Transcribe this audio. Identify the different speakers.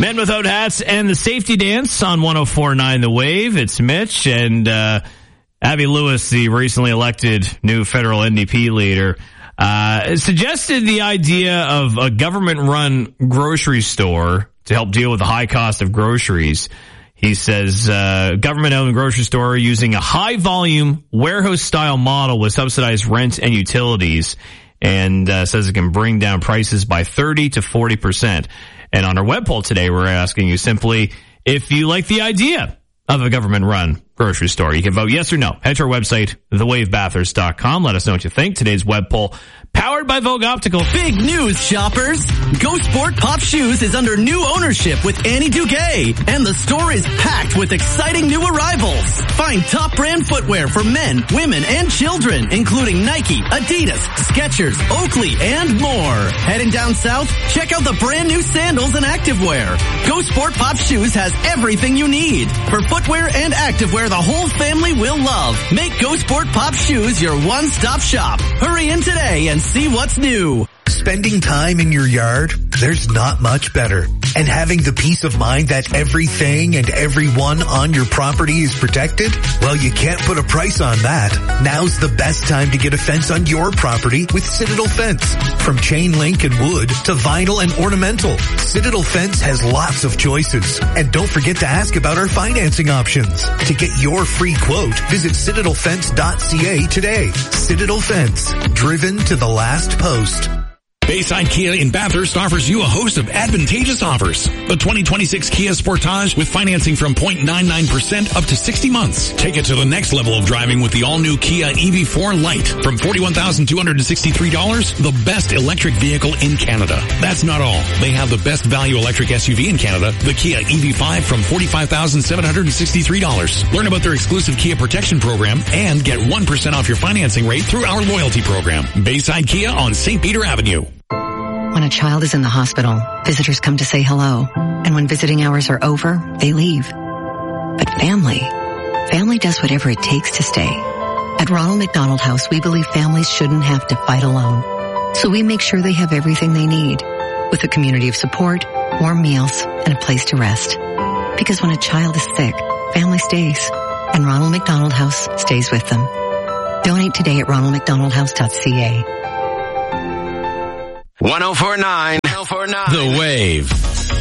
Speaker 1: Men Without Hats and the Safety Dance on 104.9 The Wave. It's Mitch and Abby Lewis, the recently elected new federal NDP leader, suggested the idea of a government-run grocery store to help deal with the high cost of groceries. He says government-owned grocery store using a high-volume warehouse-style model with subsidized rent and utilities, and says it can bring down prices by 30 to 40%. And on our web poll today, we're asking you simply if you like the idea of a government-run grocery store. You can vote yes or no. Head to our website, thewavebathurst.com. Let us know what you think. Today's web poll, powered by Vogue Optical.
Speaker 2: Big news, shoppers! Go Sport Pop Shoes is under new ownership with Annie Duguay, and the store is packed with exciting new arrivals. Find top brand footwear for men, women, and children, including Nike, Adidas, Skechers, Oakley, and more. Heading down south, check out the brand new sandals and activewear. Go Sport Pop Shoes has everything you need for footwear and activewear the whole family will love. Make Go Sport Pop Shoes your one-stop shop. Hurry in today and see what's new.
Speaker 3: Spending time in your yard, there's not much better. And having the peace of mind that everything and everyone on your property is protected? Well, you can't put a price on that. Now's the best time to get a fence on your property with Citadel Fence. From chain link and wood to vinyl and ornamental, Citadel Fence has lots of choices. And don't forget to ask about our financing options. To get your free quote, visit citadelfence.ca today. Citadel Fence, driven to the last post.
Speaker 4: Bayside Kia in Bathurst offers you a host of advantageous offers. The 2026 Kia Sportage with financing from 0.99% up to 60 months. Take it to the next level of driving with the all-new Kia EV4 Lite from $41,263, the best electric vehicle in Canada. That's not all. They have the best value electric SUV in Canada, the Kia EV5 from $45,763. Learn about their exclusive Kia Protection Program and get 1% off your financing rate through our loyalty program. Bayside Kia on St. Peter Avenue.
Speaker 5: When a child is in the hospital, visitors come to say hello. And when visiting hours are over, they leave. But family does whatever it takes to stay. At Ronald McDonald House, we believe families shouldn't have to fight alone. So we make sure they have everything they need, with a community of support, warm meals, and a place to rest. Because when a child is sick, family stays. And Ronald McDonald House stays with them. Donate today at ronaldmcdonaldhouse.ca.
Speaker 6: 104.9
Speaker 4: The Wave.